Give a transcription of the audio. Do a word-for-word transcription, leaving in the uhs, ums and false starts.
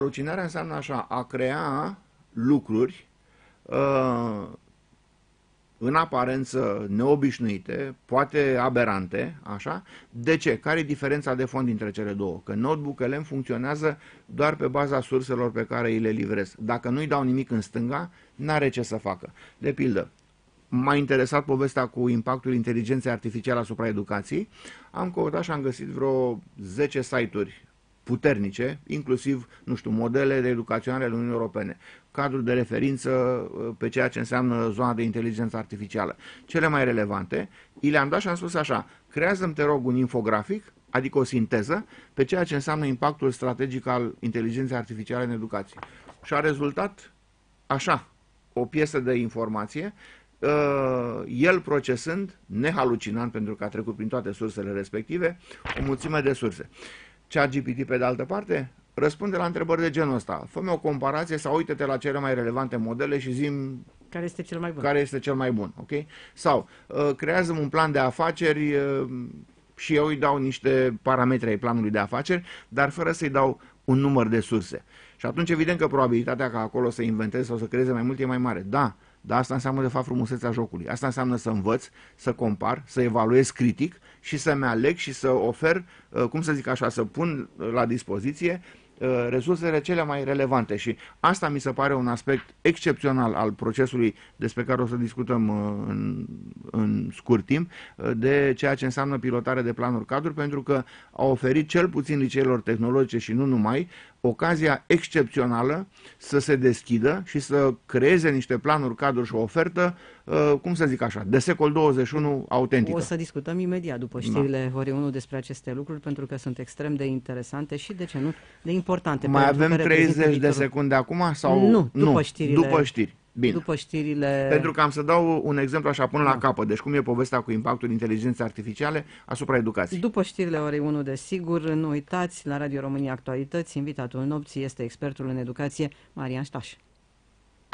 Halucinarea înseamnă așa, a crea lucruri uh, în aparență neobișnuite, poate aberante, așa. De ce? Care e diferența de fond dintre cele două? Că notebook-ul funcționează doar pe baza surselor pe care îi le livrez. Dacă nu-i dau nimic în stânga, n-are ce să facă. De pildă, m-a interesat povestea cu impactul inteligenței artificiale asupra educației. Am căutat și am găsit vreo zece site-uri puternice, inclusiv, nu știu, modele educaționale ale Uniunii Europene, cadrul de referință pe ceea ce înseamnă zona de inteligență artificială. Cele mai relevante, i le-am dat și am spus așa: creează-mi, te rog, un infografic, adică o sinteză, pe ceea ce înseamnă impactul strategic al inteligenței artificiale în educație. Și a rezultat așa, o piesă de informație, el procesând, nehalucinant pentru că a trecut prin toate sursele respective, o mulțime de surse. ChatGPT, pe de altă parte, răspunde la întrebări de genul ăsta. Fă-mi o comparație sau uite-te la cele mai relevante modele și zi-mi care este cel mai bun. Care este cel mai bun, ok? Sau uh, creează un plan de afaceri uh, și eu îi dau niște parametri ai planului de afaceri, dar fără să-i dau un număr de surse. Și atunci evident că probabilitatea ca acolo să inventeze sau să creeze mai mult e mai mare. Da, dar asta înseamnă de fapt frumusețea jocului. Asta înseamnă să învăț, să compar, să evaluez critic și să-mi aleg și să ofer, cum să zic așa, să pun la dispoziție resursele cele mai relevante. Și asta mi se pare un aspect excepțional al procesului despre care o să discutăm în, în scurt timp, de ceea ce înseamnă pilotare de planuri cadru, pentru că a oferit cel puțin liceelor tehnologice și nu numai ocazia excepțională să se deschidă și să creeze niște planuri cadru și o ofertă, cum să zic așa, de secol douăzeci și unu autentică. O să discutăm imediat după știrile da. Ore unu despre aceste lucruri, pentru că sunt extrem de interesante și, de ce nu, de importante. Mai avem treizeci de secunde acum? Sau? Nu, după nu, știrile. După știri. Bine. După știrile... Pentru că am să dau un exemplu așa până da. la capăt. Deci cum e povestea cu impactul inteligenței artificiale asupra educației. După știrile orei unu, desigur, nu uitați, la Radio România Actualități, invitatul nopții este expertul în educație Marian Ștaș.